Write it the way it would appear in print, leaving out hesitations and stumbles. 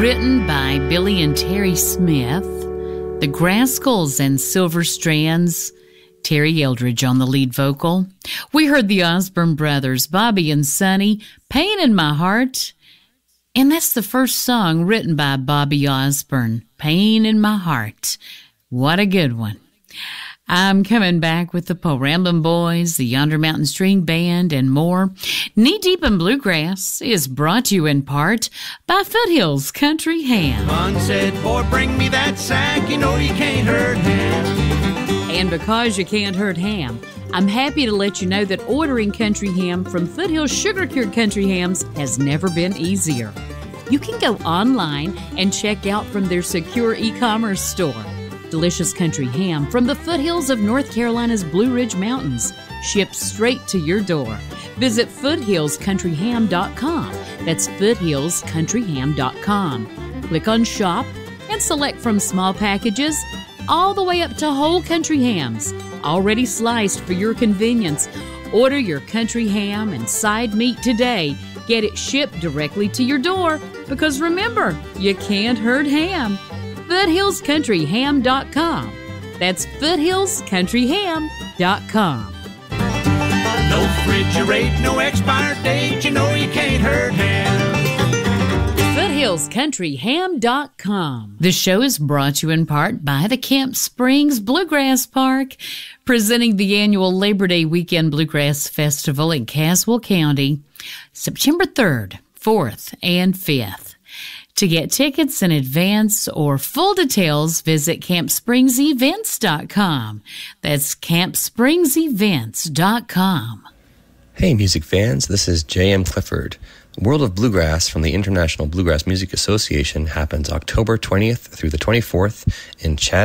Written by Billy and Terry Smith, the Grascals and Silver Strands, Terry Eldridge on the lead vocal. We heard the Osborne Brothers, Bobby and Sonny, Pain in My Heart. And that's the first song written by Bobby Osborne, Pain in My Heart. What a good one. I'm coming back with the Po Ramblin' Boys, the Yonder Mountain String Band, and more. Knee Deep in Bluegrass is brought to you in part by Foothills Country Ham. One said, boy, bring me that sack, you know you can't hurt ham. And because you can't hurt ham, I'm happy to let you know that ordering country ham from Foothills Sugar-Cured Country Hams has never been easier. You can go online and check out from their secure e-commerce store. Delicious country ham from the foothills of North Carolina's Blue Ridge Mountains, shipped straight to your door. Visit foothillscountryham.com. That's foothillscountryham.com. Click on Shop and select from small packages all the way up to whole country hams, already sliced for your convenience. Order your country ham and side meat today. Get it shipped directly to your door because remember, you can't hurt ham. foothillscountryham.com. That's foothillscountryham.com. No refrigerate, no expired date, you know you can't hurt ham. foothillscountryham.com. The show is brought to you in part by the Camp Springs Bluegrass Park, presenting the annual Labor Day Weekend Bluegrass Festival in Caswell County, September 3rd, 4th, and 5th. To get tickets in advance or full details, visit campspringsevents.com. That's campspringsevents.com. Hey, music fans, this is J.M. Clifford. World of Bluegrass from the International Bluegrass Music Association happens October 20th through the 24th in Chatham,